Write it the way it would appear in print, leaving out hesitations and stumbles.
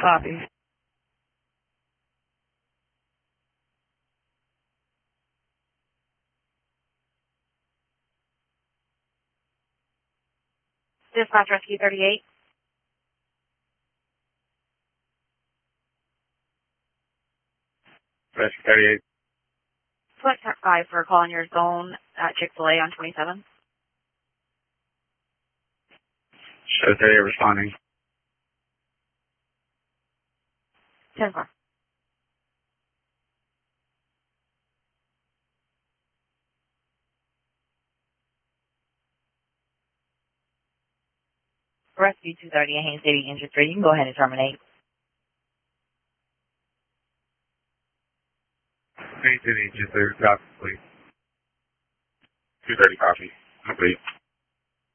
Copy. Dispatch Rescue 38. Rescue 38. Select 5 for a call in your zone at Chick-fil-A on 27. Show 38 responding. 10-4. Rescue 230 in Haines City, injured 3. You can go ahead and terminate. Haines City, just there, copy, please. 230 copy. Complete.